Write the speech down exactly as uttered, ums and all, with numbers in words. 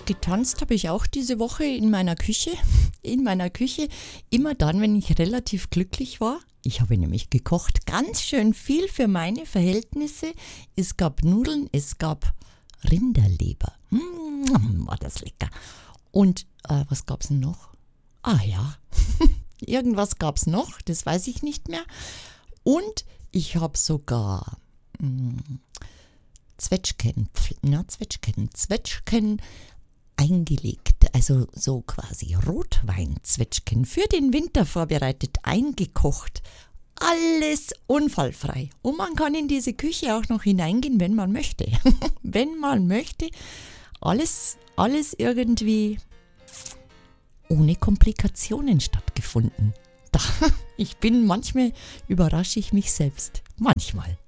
getanzt habe ich auch diese Woche in meiner Küche. In meiner Küche, immer dann, wenn ich relativ glücklich war. Ich habe nämlich gekocht, ganz schön viel für meine Verhältnisse. Es gab Nudeln, es gab Rinderleber. Mmh, war das lecker. Und äh, was gab es denn noch? Ah ja, irgendwas gab es noch, das weiß ich nicht mehr. Und ich habe sogar mh, Zwetschgen, na Zwetschgen, Zwetschgen eingelegt, also so quasi Rotweinzwetschgen für den Winter vorbereitet, eingekocht. Alles unfallfrei. Und man kann in diese Küche auch noch hineingehen, wenn man möchte. Wenn man möchte. Alles, alles irgendwie ohne Komplikationen stattgefunden. Da, ich bin manchmal, überrasche ich mich selbst. Manchmal.